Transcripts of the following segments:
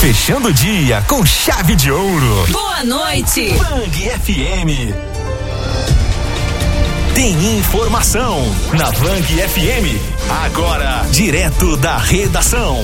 Fechando o dia com chave de ouro. Boa noite. Bang FM. Tem informação na Bang FM. Agora, direto da redação.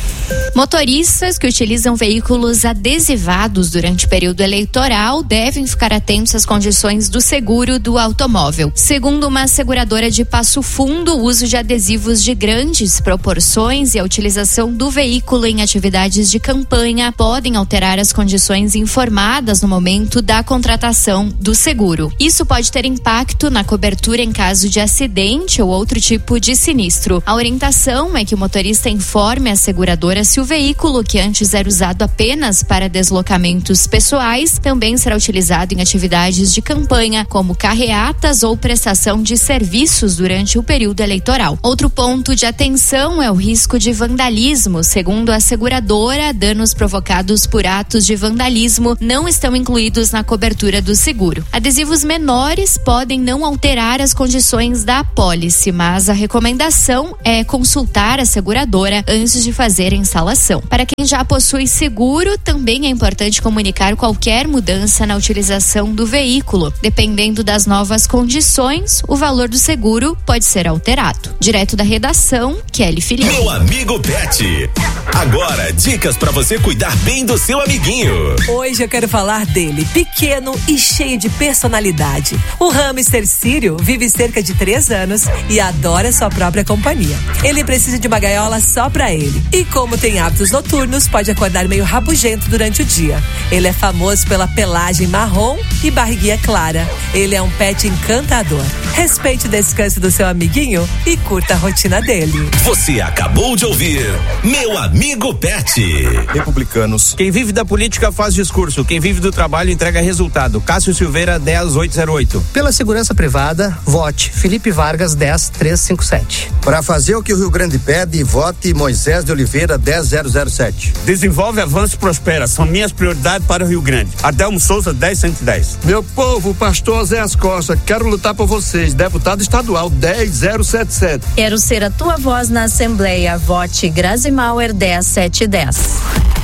Motoristas que utilizam veículos adesivados durante o período eleitoral devem ficar atentos às condições do seguro do automóvel. Segundo uma seguradora de Passo Fundo, o uso de adesivos de grandes proporções e a utilização do veículo em atividades de campanha podem alterar as condições informadas no momento da contratação do seguro. Isso pode ter impacto na cobertura em caso de acidente ou outro tipo de sinistro. A orientação é que o motorista informe a seguradora se o veículo, que antes era usado apenas para deslocamentos pessoais, também será utilizado em atividades de campanha, como carreatas ou prestação de serviços durante o período eleitoral. Outro ponto de atenção é o risco de vandalismo. Segundo a seguradora, danos provocados por atos de vandalismo não estão incluídos na cobertura do seguro. Adesivos menores podem não alterar as condições da apólice, mas a recomendação é consultar a seguradora antes de fazer a instalação. Para quem já possui seguro, também é importante comunicar qualquer mudança na utilização do veículo. Dependendo das novas condições, o valor do seguro pode ser alterado. Direto da redação, Kelly Felipe. Meu amigo Pet. Agora, dicas para você cuidar bem do seu amiguinho. Hoje eu quero falar dele, pequeno e cheio de personalidade. O hamster Sírio vive cerca de 3 anos e adora sua própria companhia. Ele precisa de uma gaiola só pra ele. E como tem hábitos noturnos, pode acordar meio rabugento durante o dia. Ele é famoso pela pelagem marrom e barriguinha clara. Ele é um pet encantador. Respeite o descanso do seu amiguinho e curta a rotina dele. Você acabou de ouvir Meu Amigo Pet. Republicanos. Quem vive da política faz discurso. Quem vive do trabalho entrega resultado. Cássio Silveira, 10808. Pela segurança privada, vote Felipe Vargas, 10357. Para fazer o que o Rio Grande pede, vote Moisés de Oliveira, 10007. Desenvolve, avança e prospera. São minhas prioridades para o Rio Grande. Adelmo Souza, 10110. Meu povo, pastor Zé As Costa, quero lutar por vocês. Deputado estadual, 10077. Quero ser a tua voz na Assembleia. Vote Grazi Mauer, 10710.